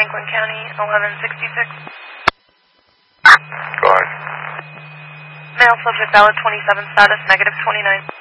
Franklin County, 1166. Go ahead. Male subject valid 27 status, -29.